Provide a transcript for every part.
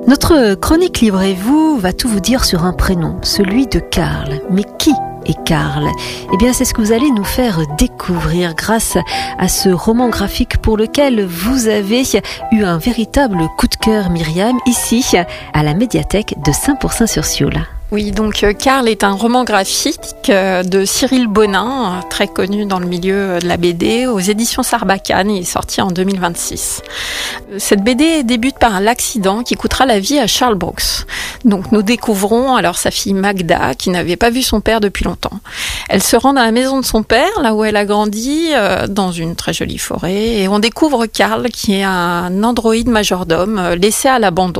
Notre chronique Livrez-vous va tout vous dire sur un prénom, celui de Karl. Mais qui est Karl ? Eh bien, c'est ce que vous allez nous faire découvrir grâce à ce roman graphique pour lequel vous avez eu un véritable coup de cœur, Myriam, ici à la médiathèque de Saint-Pourçain-sur-Sioule. Oui, donc Karl est un roman graphique de Cyril Bonin, très connu dans le milieu de la BD, aux éditions Sarbacane. Il est sorti en 2026. Cette BD débute par l'accident qui coûtera la vie à Charles Brooks. Donc nous découvrons alors sa fille Magda, qui n'avait pas vu son père depuis longtemps. Elle se rend dans la maison de son père, là où elle a grandi, dans une très jolie forêt, et on découvre Karl, qui est un androïde majordome laissé à l'abandon.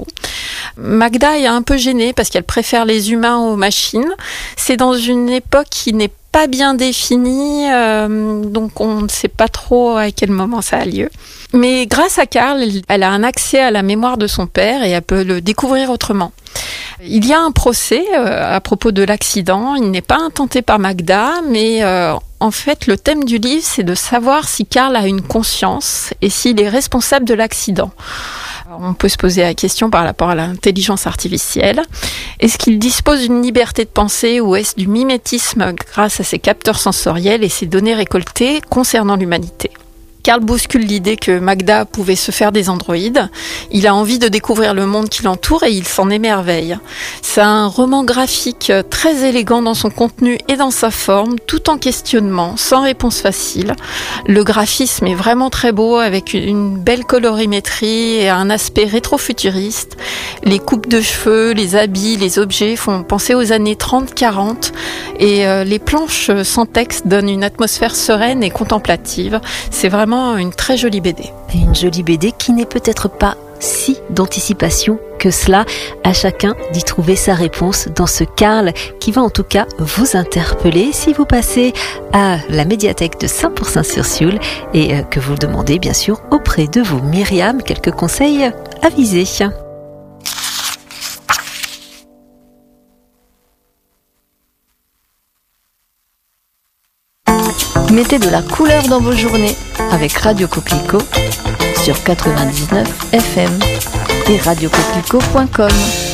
Magda est un peu gênée parce qu'elle préfère les humains aux machines. C'est dans une époque qui n'est pas bien définie, donc on ne sait pas trop à quel moment ça a lieu. Mais grâce à Karl, elle a un accès à la mémoire de son père et elle peut le découvrir autrement. Il y a un procès à propos de l'accident. Il n'est pas intenté par Magda, mais en fait, le thème du livre, c'est de savoir si Karl a une conscience et s'il est responsable de l'accident. On peut se poser la question par rapport à l'intelligence artificielle. Est-ce qu'il dispose d'une liberté de pensée ou est-ce du mimétisme grâce à ses capteurs sensoriels et ses données récoltées concernant l'humanité ? Karl bouscule l'idée que Magda pouvait se faire des androïdes. Il a envie de découvrir le monde qui l'entoure et il s'en émerveille. C'est un roman graphique très élégant dans son contenu et dans sa forme, tout en questionnement, sans réponse facile. Le graphisme est vraiment très beau avec une belle colorimétrie et un aspect rétro-futuriste. Les coupes de cheveux, les habits, les objets font penser aux années 30-40 et les planches sans texte donnent une atmosphère sereine et contemplative. C'est vraiment une très jolie BD. Et une jolie BD qui n'est peut-être pas si d'anticipation que cela. À chacun d'y trouver sa réponse dans ce Karl qui va en tout cas vous interpeller si vous passez à la médiathèque de Saint-Pourçain-sur-Sioule et que vous le demandez bien sûr auprès de vous. Myriam, quelques conseils avisés. Mettez de la couleur dans vos journées avec Radio Coquelicot sur 99 FM et radiocoquelicot.com.